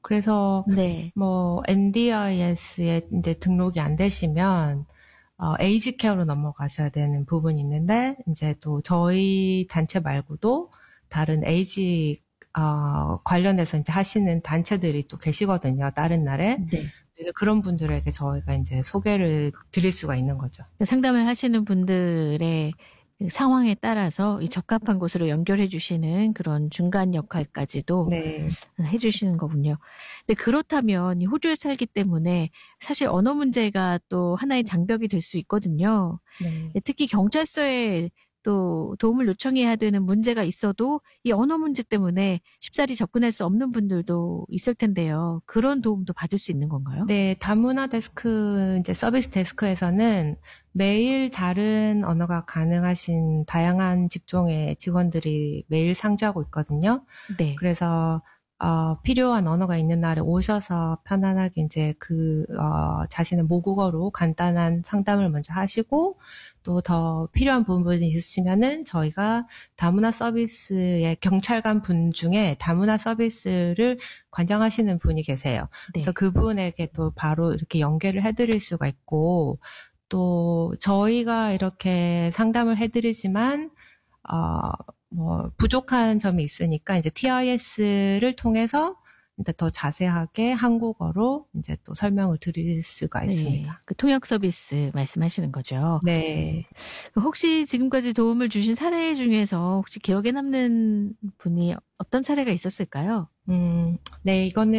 그래서 네. 뭐 NDIS에 이제 등록이 안 되시면 에이지 케어로 넘어가셔야 되는 부분이 있는데 이제 또 저희 단체 말고도 다른 에이지 관련해서 이제 하시는 단체들이 또 계시거든요. 다른 나라에. 네. 그래서 그런 분들에게 저희가 이제 소개를 드릴 수가 있는 거죠. 상담을 하시는 분들의 상황에 따라서 이 적합한 곳으로 연결해 주시는 그런 중간 역할까지도 네. 해주시는 거군요. 근데 그렇다면 이 호주에 살기 때문에 사실 언어 문제가 또 하나의 장벽이 될 수 있거든요. 네. 특히 경찰서에 또 도움을 요청해야 되는 문제가 있어도 이 언어 문제 때문에 쉽사리 접근할 수 없는 분들도 있을 텐데요. 그런 도움도 받을 수 있는 건가요? 네, 다문화 데스크, 이제 서비스 데스크에서는 매일 다른 언어가 가능하신 다양한 직종의 직원들이 매일 상주하고 있거든요. 네. 그래서, 필요한 언어가 있는 날에 오셔서 편안하게 이제 자신의 모국어로 간단한 상담을 먼저 하시고, 또 더 필요한 부분이 있으시면은 저희가 다문화 서비스의 경찰관 분 중에 다문화 서비스를 관장하시는 분이 계세요. 그래서 네. 그분에게 또 바로 이렇게 연결을 해드릴 수가 있고, 또 저희가 이렇게 상담을 해드리지만 뭐 부족한 점이 있으니까 이제 TIS를 통해서 이제 더 자세하게 한국어로 이제 또 설명을 드릴 수가 있습니다. 그 통역 서비스 말씀하시는 거죠. 네. 혹시 지금까지 도움을 주신 사례 중에서 혹시 기억에 남는 분이 어떤 사례가 있었을까요? 네, 이거는